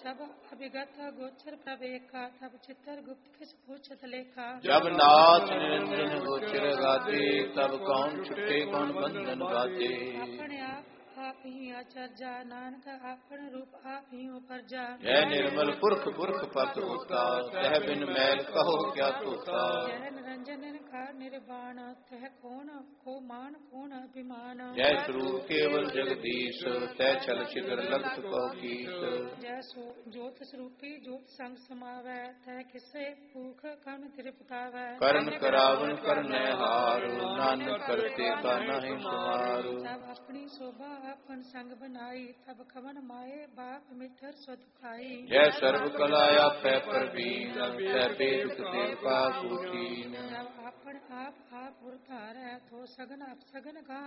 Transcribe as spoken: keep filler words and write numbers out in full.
सब अभिगत गोचर प्रवेका तब चित्तर गुप्त किस पूछत लेखा। जब नाथ निरंजन गोचर गाते तब कौन छुटे कौन बंधन गाते। अपने आप आप ही आचर्या नानक आपन रूप आप ही उपरजा। जय निर्मल पुरख पुरख पत होता तह बिन मैल कहो क्या तोता। जय निरंजन का निर्वाण तह कौन को मान कौन अभिमान। जय स्वरूप केवल जगदीश तह छल छिद्र लखत कहो कीस। जय सो ज्योत स्वरूपी ज्योत संग समावै तह किसे भूख कन त्रिपतावै। करण करावन करने हार नानक करते का नहीं सुमार। तब अपनी शोभा अपन संग बनाई तब कवन माए बाप मित्र सुखाई। जय सर्व कला आपै परवीन तह वेद देवका कूटीन। जब अपन आप आप उरतारै तो सगन अपसगन का